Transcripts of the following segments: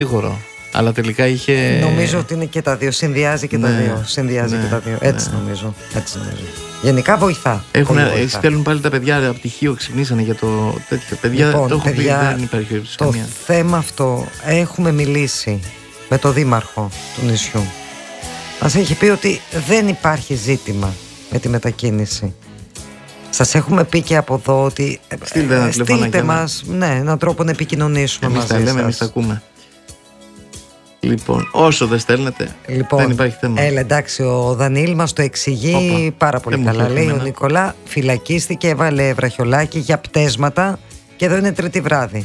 Σίγουρο. Αλλά τελικά είχε. Νομίζω ότι είναι και τα δύο. Συνδυάζει και τα δύο. Συνδυάζει και τα δύο. Έτσι νομίζω. Γενικά βοηθά. Στέλνουν πάλι τα παιδιά από πτυχίο, ξυπνήσανε για το τέτοιο. Παιδιά, λοιπόν, το έχω πει, δεν υπάρχει το καμία. θέμα αυτό έχουμε μιλήσει με το δήμαρχο του νησιού. Μας έχει πει ότι δεν υπάρχει ζήτημα με τη μετακίνηση. Σας έχουμε πει και από εδώ ότι στείλτε μας έναν τρόπο να επικοινωνήσουμε μαζί σας. Εμείς τα ακούμε. Λοιπόν, όσο δεν στέλνετε, δεν υπάρχει θέμα. Εντάξει, ο Δανιήλ μας το εξηγεί πάρα πολύ καλά. Λέει ο Νικολά, φυλακίστηκε, έβαλε βραχιολάκι για πτέσματα και εδώ είναι Τρίτη βράδυ.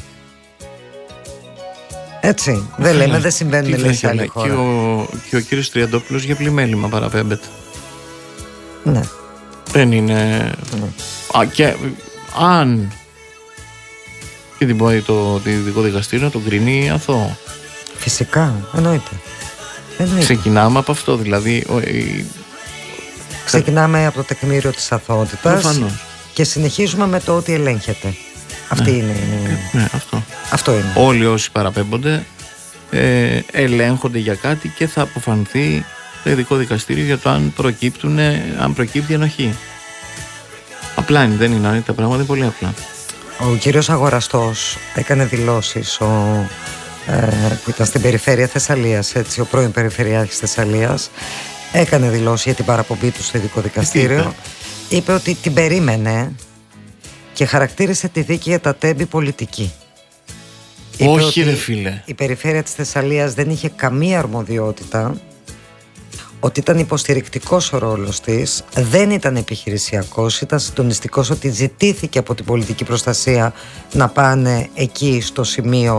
Έτσι, δεν λέμε, δεν συμβαίνουν λέει σε άλλη χώρα. Και ο κύριος Τριαντόπουλος για πλημέλημα παραπέμπεται. Ναι. Δεν είναι. Και αν και την πάει το Ειδικό Δικαστήριο τον κρίνει αθώο. Φυσικά, εννοείται. Ξεκινάμε από αυτό, δηλαδή. Ξεκινάμε από το τεκμήριο της αθωότητας. Προφανώς. Και συνεχίζουμε με το ότι ελέγχεται. Αυτή είναι. Ναι, αυτό είναι. Όλοι όσοι παραπέμπονται ελέγχονται για κάτι και θα αποφανθεί το Ειδικό Δικαστήριο για το αν προκύπτει ενοχή. Απλά είναι, δεν είναι, τα πράγματα είναι πολύ απλά. Ο κύριος Αγοραστός έκανε δηλώσεις που ήταν στην περιφέρεια Θεσσαλίας, έτσι, ο πρώην Περιφερειάρχης Θεσσαλίας έκανε δηλώσεις για την παραπομπή του στο Ειδικό Δικαστήριο. Είπε ότι την περίμενε και χαρακτήρισε τη δίκη για τα τέμπη πολιτική. Όχι ρε φίλε. Η περιφέρεια της Θεσσαλίας δεν είχε καμία αρμοδιότητα, ότι ήταν υποστηρικτικός ο ρόλος της, δεν ήταν επιχειρησιακός, ήταν συντονιστικός, ότι ζητήθηκε από την πολιτική προστασία να πάνε εκεί στο σημείο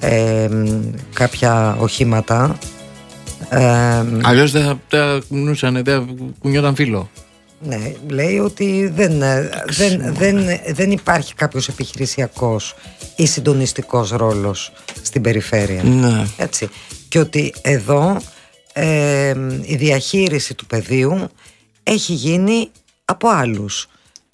κάποια οχήματα. Αλλιώς δεν κουνιόταν φύλλο. Ναι, λέει ότι δεν υπάρχει κάποιος επιχειρησιακός ή συντονιστικός ρόλος στην περιφέρεια. Ναι. Έτσι. Και ότι εδώ η διαχείριση του πεδίου έχει γίνει από άλλους.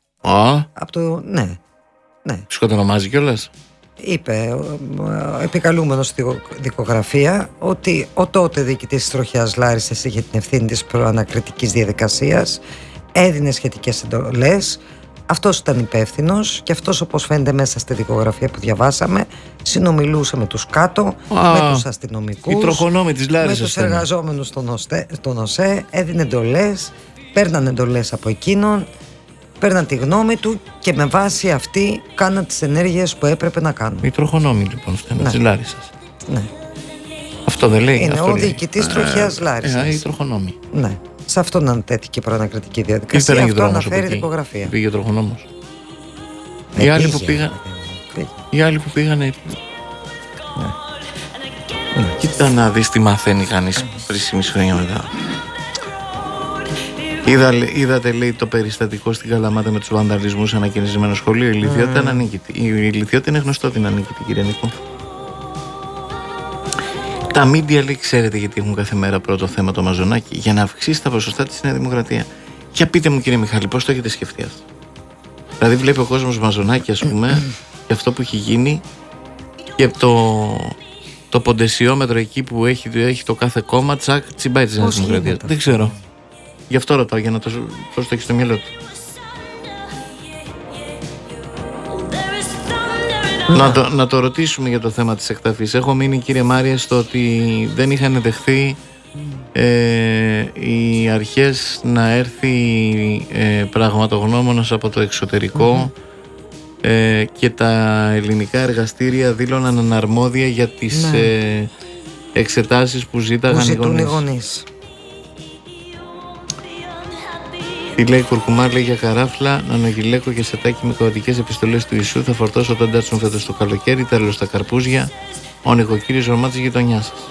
Ναι. Σου κατονομάζει κιόλας. Είπε επικαλούμενος στη δικογραφία ότι ο τότε διοικητής της Τροχιάς Λάρισσας είχε την ευθύνη της προανακριτικής διαδικασίας, έδινε σχετικές εντολές, αυτός ήταν υπεύθυνος και αυτός, όπως φαίνεται μέσα στη δικογραφία που διαβάσαμε, συνομιλούσε με τους κάτω, με τους αστυνομικούς, με τους εργαζόμενους στον ΟΣΕ, έδινε εντολές, παίρναν εντολές από εκείνον, παίρναν τη γνώμη του και με βάση αυτή κάναν τις ενέργειες που έπρεπε να κάνουν. Οι τροχονόμοι λοιπόν φταίνουν της Λάρισσας. Ναι. Αυτό δεν λέει. Είναι ο διοικητής Τροχιάς Λάρισσας. Οι τροχονόμοι. Ναι. Σε αυτόν ανατέθηκε η προανακριτική διαδικασία. Αυτό αναφέρει η δικογραφία. Πήγε ο τροχονόμος. Οι άλλοι που πήγανε. Κοίτα να δεις τι μαθαίνει κανείς 3,5 χρόνια μετά. Είδατε, λέει, το περιστατικό στην Καλαμάτα με τους βανδαλισμούς σε ένα κινησμένο σχολείο. Η ηλικιότητα είναι ανίκητη. Η ηλικιότητα είναι γνωστό ότι είναι ανίκητη, κύριε Νίκο. Τα μίντια, λέει, ξέρετε γιατί έχουν κάθε μέρα πρώτο θέμα το Μαζονάκι? Για να αυξήσει τα ποσοστά της Νέα Δημοκρατία. Για πείτε μου, κύριε Μιχάλη, πώς το έχετε σκεφτεί αυτό? Δηλαδή, βλέπει ο κόσμος Μαζονάκι, ας πούμε, και αυτό που έχει γίνει και το ποντεσιόμετρο εκεί που έχει το κάθε κόμμα, τσακ, τσιμπάει της Νέας Δημοκρατίας. Δεν ξέρω. Γι' αυτό ρωτάω, για να πώς το έχει στο μυαλό του. Να το ρωτήσουμε για το θέμα της εκταφής. Έχω μείνει, κύριε Μάρια, στο ότι δεν είχαν δεχθεί οι αρχές να έρθει πραγματογνώμονας από το εξωτερικό και τα ελληνικά εργαστήρια δήλωναν αναρμόδια για τις εξετάσεις που ζήταγαν οι γονείς. Τι λέει Κουρκουμά, λέει για καράφλα, νανογυλαίκο και σετάκι με κωδικές επιστολές του Ιησού. Θα φορτώσω τον Ντάτσον φέτος το καλοκαίρι, τέλος στα καρπούζια. Ο νοικοκύρης ορμά της γειτονιάς σας.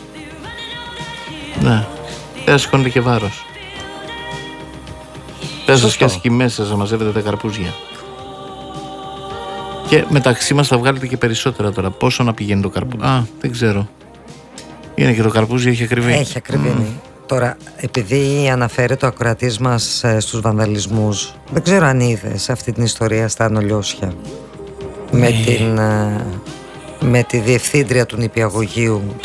Ναι, δεν σηκώνετε και βάρος. Δεν σας πιάσει και μέσα να μαζεύετε τα καρπούζια. Και μεταξύ μας θα βγάλετε και περισσότερα τώρα. Πόσο να πηγαίνει το καρπούζι? Δεν ξέρω. Είναι και το καρπούζι, έχει ακριβή. Έχει ακριβή. Τώρα, επειδή αναφέρει το ακροατής μας στους βανδαλισμούς, δεν ξέρω αν είδες αυτή την ιστορία στα Ανολιώσια με με τη διευθύντρια του νηπιαγωγείου